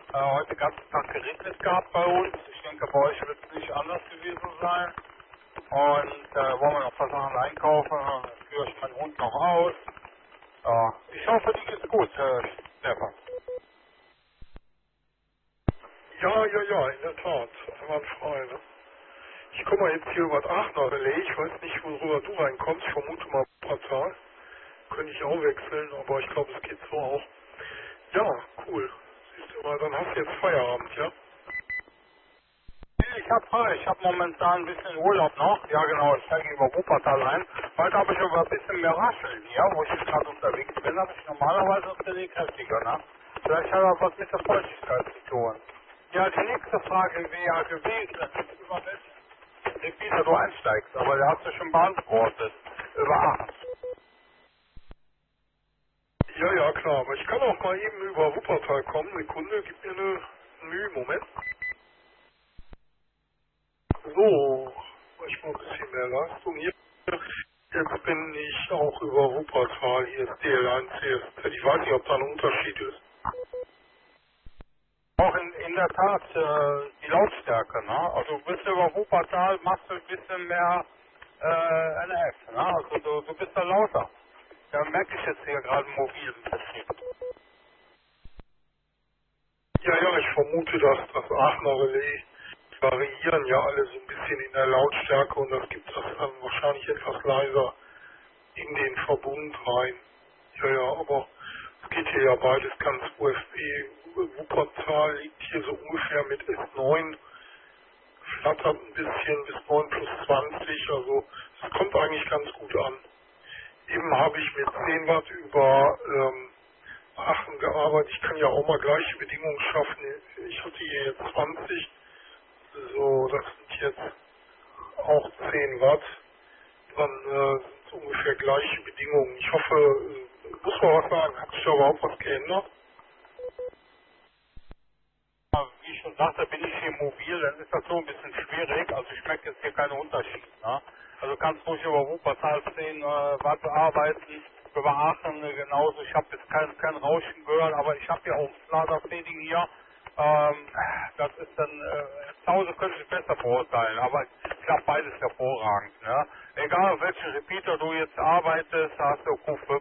Heute den ganzen Tag geregnet gehabt bei uns. Ich denke, bei euch wird es nicht anders gewesen sein. Und wollen wir noch ein paar Sachen einkaufen. Dann führe ich meinen Hund noch aus. Ja, ich hoffe, dir geht's gut, Stefan. Ja, in der Tat. Einwandfrei, ne? Ich komme mal jetzt hier über das Aachener Relais. Ich weiß nicht, worüber du reinkommst. Ich vermute mal Portal. Könnte ich auch wechseln, aber ich glaube, es geht so auch. Ja, cool. Siehst du mal, dann hast du jetzt Feierabend, ja? Ich habe frei. Ich habe momentan ein bisschen Urlaub noch. Ja, genau. Ich steige über Wuppertal ein. Heute habe ich aber ein bisschen mehr Rascheln hier, wo ich jetzt gerade unterwegs bin. Habe ich normalerweise auf der kräftiger, ne? Vielleicht hat er was mit der Feuchtigkeit zu tun. Ja, die nächste Frage wäre ja gewesen, das ist über welchen Repeater du einsteigst, aber der hat sich schon beantwortet. Über 8. Ja, klar. Aber ich kann auch mal eben über Wuppertal kommen. Sekunde, gib mir eine Mühe, Moment. So, ich mal ein bisschen mehr Leistung hier. Jetzt bin ich auch über Wuppertal. Hier ist DL1, CSZ. Ich weiß nicht, ob da ein Unterschied ist. Auch in der Tat die Lautstärke, ne? Also du bist über Wuppertal, machst du ein bisschen mehr NF, ne? Also du bist da lauter. Da merke ich jetzt hier gerade mobil ein bisschen. Ja, ich vermute, dass das Aachener Relais variieren ja alle so ein bisschen in der Lautstärke und das gibt das dann wahrscheinlich etwas leiser in den Verbund rein. Ja, aber es geht hier ja beides ganz USB. Wuppertal liegt hier so ungefähr mit S9, flattert ein bisschen bis 9 plus 20, also es kommt eigentlich ganz gut an. Eben habe ich mit 10 Watt über Aachen gearbeitet. Ich kann ja auch mal gleiche Bedingungen schaffen. Ich hatte hier jetzt 20, so das sind jetzt auch 10 Watt. Dann sind es ungefähr gleiche Bedingungen. Ich hoffe, muss man was sagen, hat sich da überhaupt was geändert? Ja, wie ich schon sagte, bin ich hier mobil, dann ist das so ein bisschen schwierig. Also ich merke jetzt hier keinen Unterschied, ne? Also du kannst ruhig über Wuppertal 10 Watt arbeiten, über Aachen genauso. Ich habe jetzt kein Rauschen gehört, aber ich habe ja auch ein Flader-Fading hier. Das ist dann, zu Hause könnte ich besser beurteilen, aber ich glaube beides hervorragend, ne? Egal auf welchen Repeater du jetzt arbeitest, hast du Q5.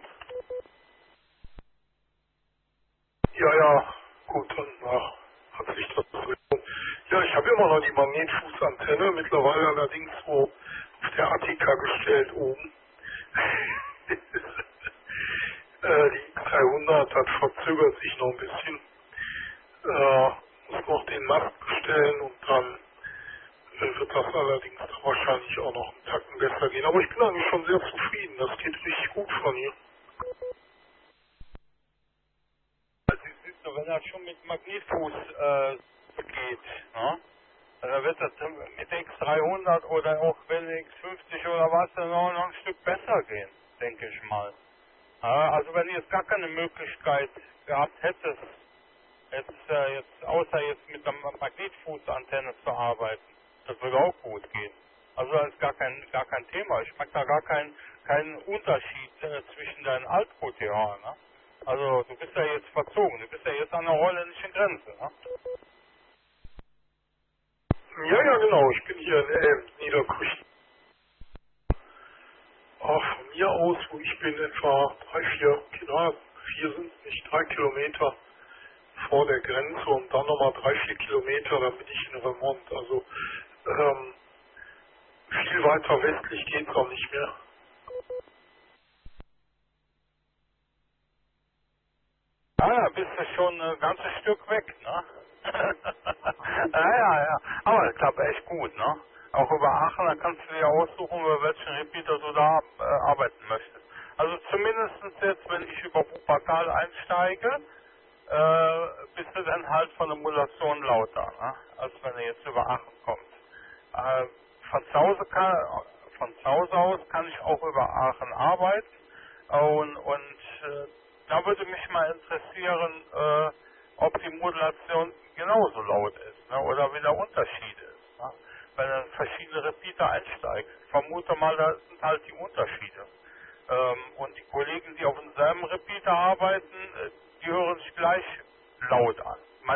Ja, gut, dann hat sich das so. Ja, ich habe immer noch die Magnetfußantenne, mittlerweile allerdings so auf der Attika gestellt oben. Die X300, das verzögert sich noch ein bisschen. Muss noch den Mast bestellen und dann wird das allerdings wahrscheinlich auch noch einen Tacken besser gehen. Aber ich bin eigentlich schon sehr zufrieden. Das geht richtig gut von hier. Also siehst du, wenn das schon mit Magnetfuß geht, ne? Dann wird das mit X300 oder auch wenn X50 oder was dann noch ein Stück besser gehen, denke ich mal. Ja, also wenn du jetzt gar keine Möglichkeit gehabt hättest, jetzt außer jetzt mit der Magnetfußantenne zu arbeiten, das würde auch gut gehen. Also das ist gar kein Thema. Ich merke da gar keinen Unterschied zwischen deinen Output hier, ne? Also du bist ja jetzt verzogen, du bist ja jetzt an der holländischen Grenze, ne? Ja, genau. Ich bin hier in Niederkirchen. Von mir aus, wo ich bin, etwa 4 sind es nicht, 3 Kilometer vor der Grenze und dann nochmal 3, 4 Kilometer, dann bin ich in Remont. Also viel weiter westlich geht es auch nicht mehr. Da bist du schon ein ganzes Stück weg, ne? ja. Aber ich glaube echt gut, ne? Auch über Aachen, da kannst du dir aussuchen, über welchen Repeater du da arbeiten möchtest. Also zumindest jetzt, wenn ich über Wuppertal einsteige, bist du dann halt von der Modulation lauter, ne? Als wenn du jetzt über Aachen kommst. Äh, von, zu Hause von zu Hause aus kann ich auch über Aachen arbeiten und da würde mich mal interessieren, ob die Modulation genauso laut ist, ne? Oder wie der Unterschied ist, ne? Wenn du verschiedene Repeater einsteigst. Ich vermute mal, da sind halt die Unterschiede. Und die Kollegen, die auf demselben Repeater arbeiten, die hören sich gleich laut an.